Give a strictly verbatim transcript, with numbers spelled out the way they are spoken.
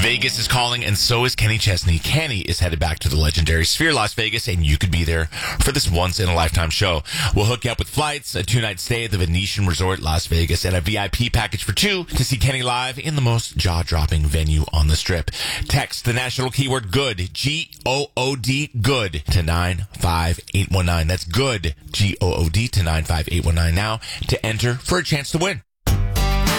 Vegas is calling, and so is Kenny Chesney. Kenny is headed back to the legendary Sphere Las Vegas, and you could be there for this once-in-a-lifetime show. We'll hook you up with flights, a two-night stay at the Venetian Resort Las Vegas, and a V I P package for two to see Kenny live in the most jaw-dropping venue on the Strip. Text the national keyword GOOD, G O O D, GOOD, to nine five eight one nine. That's GOOD, G O O D, to nine five eight one nine now to enter for a chance to win.